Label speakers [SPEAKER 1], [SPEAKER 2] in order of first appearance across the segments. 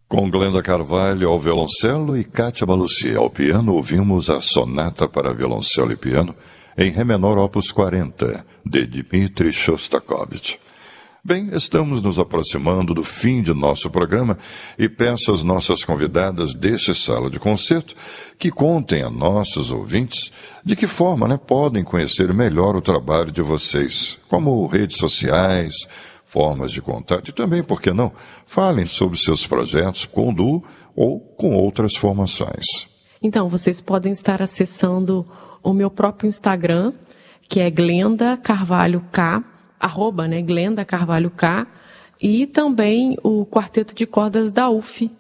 [SPEAKER 1] Com Glenda Carvalho ao violoncelo e Kátia Balucci ao piano, ouvimos a Sonata para Violoncelo e Piano em Ré menor opus 40, de Dmitri Shostakovich. Bem, estamos nos aproximando do fim de nosso programa e peço às nossas convidadas desse Sala de Concerto que contem a nossos ouvintes de que forma podem conhecer melhor o trabalho de vocês, como redes sociais, formas de contato e também, por que não, falem sobre seus projetos com o duo ou com outras formações.
[SPEAKER 2] Então, vocês podem estar acessando o meu próprio Instagram, que é Glenda Carvalho K, @ Glenda Carvalho K, e também o Quarteto de Cordas da UF,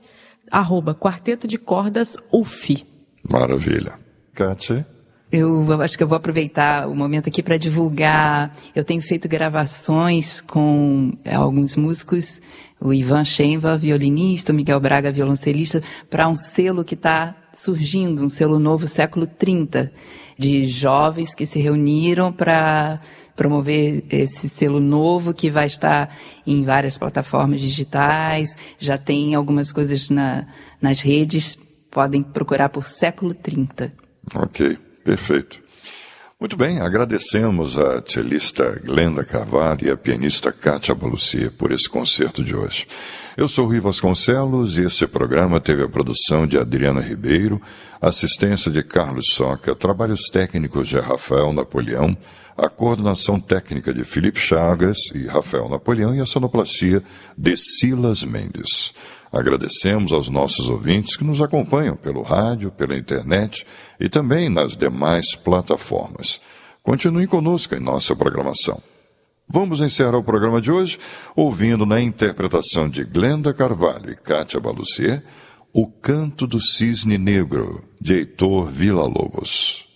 [SPEAKER 2] @ Quarteto de Cordas UF.
[SPEAKER 1] Maravilha. Kátia?
[SPEAKER 3] Eu acho que eu vou aproveitar o momento aqui para divulgar. Eu tenho feito gravações com alguns músicos, o Ivan Schenva, violinista, o Miguel Braga, violoncelista, para um selo que está surgindo, um selo novo, século 30, de jovens que se reuniram para promover esse selo novo que vai estar em várias plataformas digitais, já tem algumas coisas nas redes, podem procurar por século 30.
[SPEAKER 1] Ok, perfeito. Muito bem, agradecemos a cellista Glenda Carvalho e a pianista Kátia Balucci por esse concerto de hoje. Eu sou Rui Vasconcelos e esse programa teve a produção de Adriana Ribeiro, assistência de Carlos Soca, trabalhos técnicos de Rafael Napoleão, a coordenação técnica de Felipe Chagas e Rafael Napoleão e a sonoplastia de Silas Mendes. Agradecemos aos nossos ouvintes que nos acompanham pelo rádio, pela internet e também nas demais plataformas. Continuem conosco em nossa programação. Vamos encerrar o programa de hoje ouvindo na interpretação de Glenda Carvalho e Kátia Balucci, O Canto do Cisne Negro, de Heitor Villa-Lobos.